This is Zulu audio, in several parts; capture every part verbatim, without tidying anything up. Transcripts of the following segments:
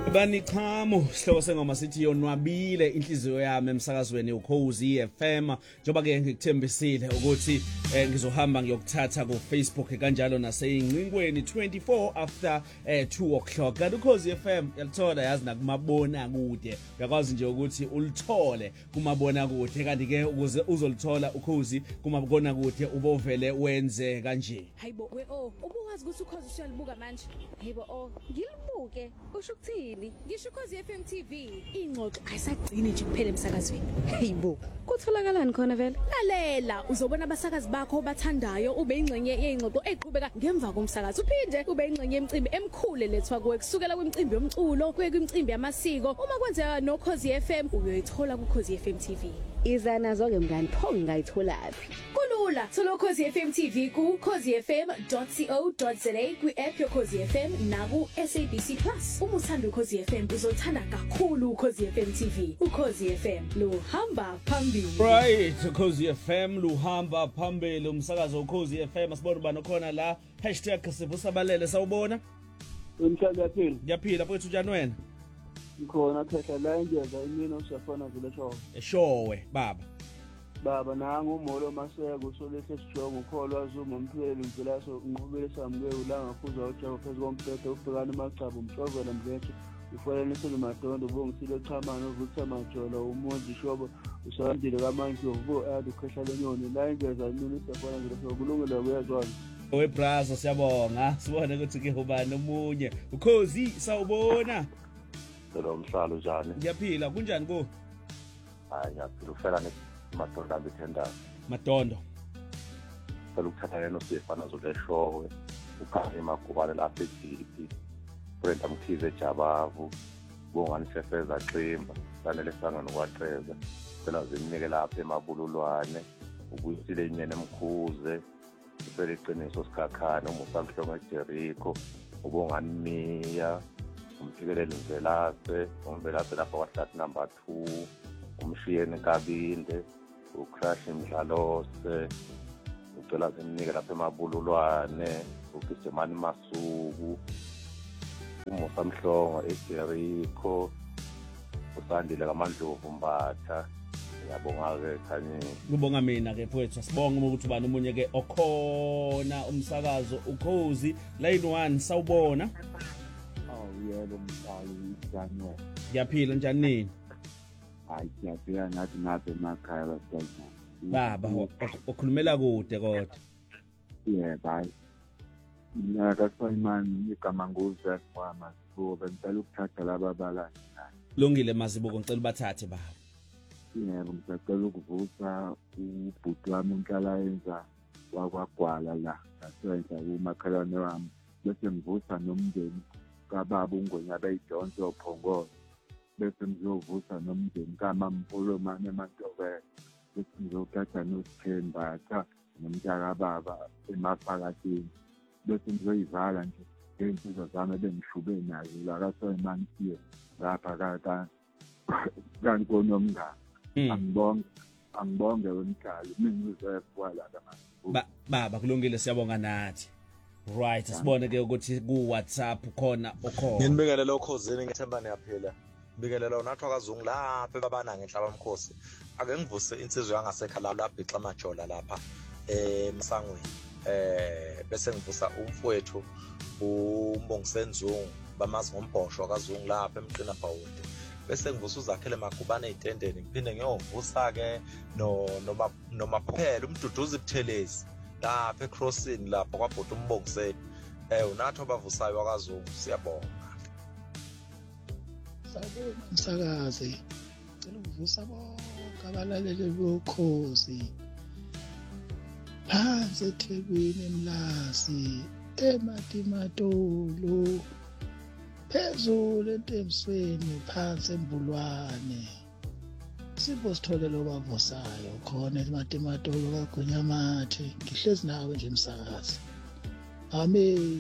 Bani Chamo sihloko sengoma sithi yonwabile inhliziyo yami emsakazweni uKhozi F M njoba ke ngikuthembisile ukuthi eh, ngizohamba ngiyokuthatha ku Facebook kanjalo naseyingcingweni twenty-four after eh, two o'clock kanti uKhozi F M yalithola yazi nakumabona kude uyakwazi nje ukuthi ulithole kumabona kude kanti ke ukuze uzolithola uKhozi kumabona kude ubovele wenze kanje. Hayibo we oh ubuwazi ukuthi uKhozi usiyalibuka manje. Hayibo oh ngilibuke usho ukuthini? Ngisho uKhozi F M T V ingxoxo ayisagcini nje kuphela emsakazweni. Hayibo kutholakalani khona vele? Lalela uzobona abasakazi bakho bathandayo ube ingxenye yeingxoxo eqhubeka ngemva komsakazo uphinde ube ingxenye yemicimbi emkhulu lethwa kuwe kusukela kwimicimbi yomculo kuye kwimicimbi yamasiko uma kwenzeka noKhozi F M uyoyithola kuKhozi F M T V. Iza nazo ke mngani pho ngayitholaphi kulula thola uKhozi F M T V ku khozi f m dot co dot za kwi-app yoKhozi F M naku S A B C Plus. Uma uthanda uKhozi F M uzothanda kakhulu uKhozi F M T V. uKhozi F M luhamba phambili. Right, uKhozi F M luhamba phambili umsakazo uKhozi F M asibona bani khona la hashtag sivusabalele sawubona. Umhlali yaphila. Ngiyaphila mfowethu njani wena? Ngikhona phehla la ingeza imini osafana vele show. Eshowe baba. Baba nangu umolo maseko usolese sijonga ukholwa zuma umphele ngizelaso unqubele samke ulanga fuza ujawu phezulu komphetho ubhekana amacabo umshovela mlethe ufanele nisele madondo bongisile xhamana uvutha majola umonzi shobo usandile kamanje uvo ade khehla lenyoni la ingeza imini osafana vele show kulungile kuyazwana. We brazo siyabonga sibone ukuthi ke ubani omunye uKhozi sawubona. Lo mhlalo njani? Ngiyaphila kunjani ko? Hayi ngiyaphila ufela ne Madondo ngithenda. Madondo. Selukuthatha yena osefana zoleshowe. Ukhanye makubane lapha eDipi. Brenda Mkhize Jabavu. Bongani Sefeza Ximba. Sanele sanga nokwaqeza. Phela zimnike lapha emabululwane. Ubuyisile inyene Mkhuze. Phela iqiniso sikhakhana umusamhlongo eJericho. Ubongani Miya. Umthikelele Mvelase. Umvelase lapha kwahlathi number two. Umshiyeni Kabinde. Ucrash Mdlalose ucela zimnike lapha emabululwane uKisemani Masuku uMusa Mhlongo eJericho usandile kaMandlovu Mbatha ngiyabonga ke khanye kubonga mina ke mfowethu sibonga ukuthi ubani omunye ke okhona umsakazo uKhozi line one sawubona. Oh yebo mhlali njani? Ngiyaphila njani nini? Hayi siyaphila nathi napha emakhaya basizana. Baba ukhulumela kude kodwa. Yebo hayi. Mina kaSimon igama nguZef wama so bengicela ukuthatha laba balani. Lungile Mazibuko ngicela ubathathe baba. Yebo ngicela ukuvusa ubhuti wami uNhlala yenza wakwagwala la ngasenza umakhalane wami bese ngivusa nomndeni kababa uNgwenya beyiDonse ophongolo. Bese ngizovusa nomndeni kaMampulo manje eMantobela bese ngizothatha noSithemba cha nomntaka baba emaphakathini bese ngizoyivala nje ngensizwa zami bengishume nazo la kaSoyimansiye lapha ka kanti konomngane angibonge angibonge wemkhali mina ngizofwala kamanje baba kulungile siyabonga nathi. Right sibone ke ukuthi ku WhatsApp khona okhona nginibekele lo Khozini ngithemba niyaphila. Bikelela unathwa kaZungu lapha babana ngenhlaba mkhosi ake ngivuse insizwe yangasekhala lapha ixa majola lapha emsangweni eh bese ngivusa umfowethu uMbongisenzungu bamazi ngombhosho kaZungu lapha emqina bawude bese ngivusa uzakhele magubane ezitendeni ngiphinde ngiyovusa ke no nomaphela umduduzi ibuthelezi lapha eCrossing lapha kwabhuti uMbongiseni eh unathwa bavusayo wakaZungu siyabonga. Sawubona msakazi cela ukuvusa bonke abalaleli boKhozi phansi eThekwini eMlasi eMatimatolo phezulu eNtembisweni phansi eMbulwane sipho sithole lo bavusayo khona eMatimatolo kaGonyamathi ngihlezi nawe nje msakazi amen.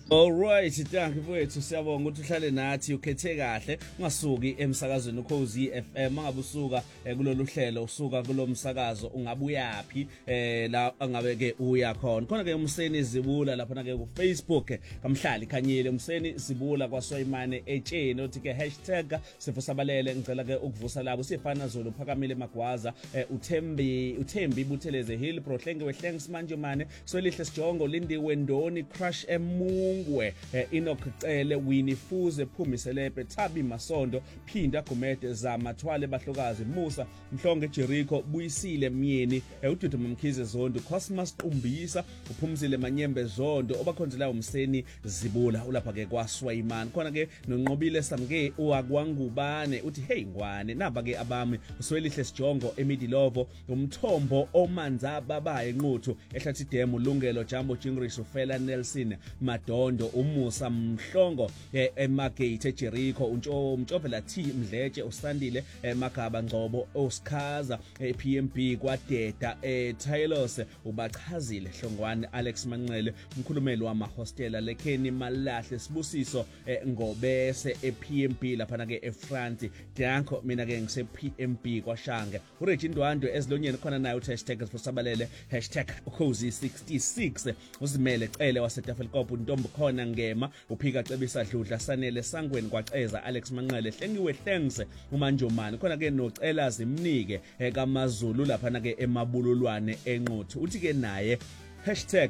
Alright, thank you mfowethu, siyabonga ukuthi uhlale nathi ukhethe kahle ungasuki emsakazweni uKhozi F M mangabe usuka kulolu hlelo usuka kulomsakazo ungabuyapi eh la angabe ke uya khona khona ke umseni zibula lapha ke ku Facebook kamhlali khanyile umseni zibula kwaSwayimane etsheni uthi ke hashtag sifusabalele ngicela ke ukuvusa labo sifana Zulu Phakamile Magwaza uThembi uThembi Butheleze Hill Prohlenge wehlenge simanje mane Swelihle Sijongo Lindiwe Ndoni Crush Emu Ngwe Enoch Cele Winifuze Phumiselepe Thabi Masondo Phinda Gumede Zamathwale Bahlokazi Musa Mhlonge Jericho Buyisile Myeni uDudu Mkhize Zondo Cosmas Qumbisa uphumzile Manyembe Zondo obakhonzela umseni Zibula ulapha ke kwaSwayimane khona ke nonqobile Samke owakwangubane uthi hey ngwane naba ke abami uswelihle Sijongo Emidilovo umthombo omanza babaye enquthu ehlathi demo Lungelo Jambo Jingris ufela Nelson Madonna Ondo umusa Mhlongo eMagate eJericho untsho umtshofela T Mdletshe usandile eMagaba Ngcobo osikhaza eP M B kwaDeda eTylos ubachazile Hlongwane Alex Manxele umkhulumeli wamahostela lekheni Malahle Sibusiso ngobese eP M B lapha ke eFrance danko mina ke ngise P M B kwaShange uReggie Ndwandwe ezilonyeni khona nayo hashtag sifusabalele hashtag Ukhozi sixty-six uzimele Cele waseTafelkop untombo khona ngema uphika cebisa Dludla Sanele Sangweni kwaceza Alex Manxele hlengiwe hlengise uManjomani khona ke nocela zimnike ekaMazulu lapha na ke emabululwane enquthu uthi ke naye hashtag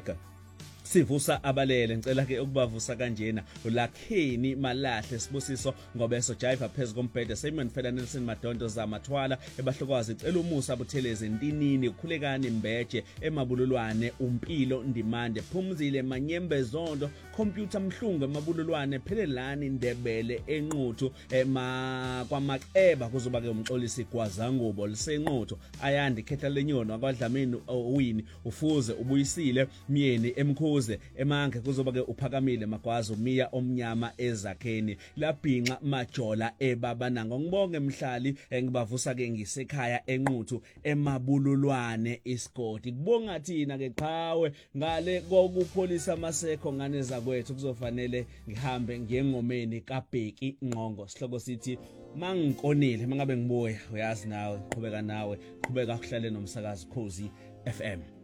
sivusa abalele ngicela ke ukubavusa kanjena ulakheni Malahle Sibusiso ngobeso jive phezulu kombhede Simon Fela Nelson Madondo Zamathwala ebahlokwazi cela umusa Butheleze Ntinini ukhulekani Mbeje emabululwane umpilo Ndimande Phumzile Manyembe Zondo computer Mhlungu emabululwane Phelelani Ndebele enquthu ema kwaMaqeba kuzoba ke umxolisi kwaZangubo lisenquthu ayandi khetha lenyono akwadlamini uwini ufuze ubuyisile Myeni emkhu emange kuzoba ke uphakamile Magwaza uMiya omnyama ezakheni labhinqa Majola ebabananga ngibonge emhlali engibavusa ke ngisekhaya enquthu emabululwane isigodi kubonga thina ke qhawe ngale kokupholisa amasekho ngane zakwethu kuzofanele ngihambe ngiyengomeni kaBheki Nqongo sihloko sithi mangikonile mangabe ngibuya uyazi nawe qhubeka nawe qhubeka kuhlale nomsakazi Ukhozi F M.